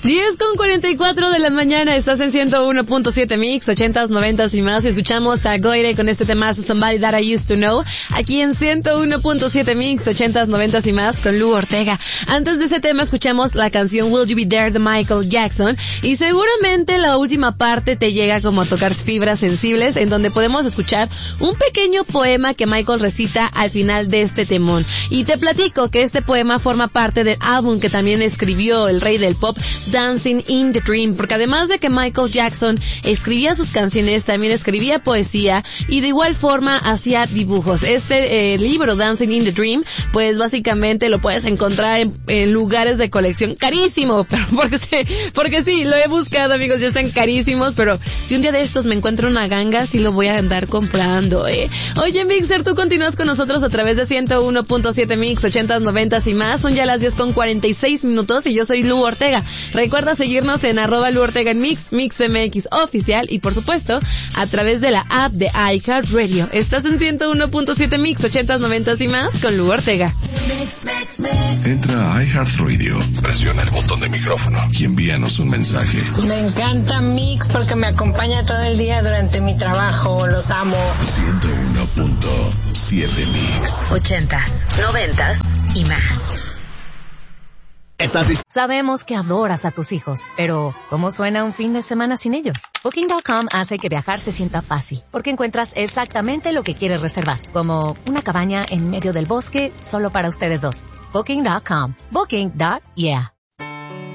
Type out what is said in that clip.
10:44 de la mañana, estás en 101.7 Mix, 80s, 90s y más. Escuchamos a Goire con este temazo Somebody That I Used to Know, aquí en 101.7 Mix, 80s, 90s y más, con Lu Ortega. Antes de ese tema escuchamos la canción Will You Be There de Michael Jackson, y seguramente la última parte te llega como a tocar fibras sensibles, en donde podemos escuchar un pequeño poema que Michael recita al final de este temón. Y te platico que este poema forma parte del álbum que también escribió el rey del pop, Dancing in the Dream, porque además de que Michael Jackson escribía sus canciones, también escribía poesía y de igual forma hacía dibujos. Este libro, Dancing in the Dream, pues básicamente lo puedes encontrar en lugares de colección carísimo, pero porque sí, lo he buscado, amigos, ya están carísimos, pero si un día de estos me encuentro una ganga, sí lo voy a andar comprando, Oye, Mixer, tú continúas con nosotros a través de 101.7 Mix, 80s, 90s y más. Son ya las 10:46 minutos y yo soy Lu Ortega. Recuerda seguirnos en @Lu Ortega en Mix, MixMX Oficial, y por supuesto a través de la app de iHeartRadio. Estás en 101.7 Mix, 80s, 90s y más con Lu Ortega. Entra a iHeartRadio, presiona el botón de micrófono y envíanos un mensaje. Me encanta Mix porque me acompaña todo el día durante mi trabajo. Los amo. 101.7 Mix, 80s, 90s y más. Sabemos que adoras a tus hijos, pero ¿cómo suena un fin de semana sin ellos? Booking.com hace que viajar se sienta fácil, porque encuentras exactamente lo que quieres reservar, como una cabaña en medio del bosque solo para ustedes dos. Booking.com. Booking.yeah.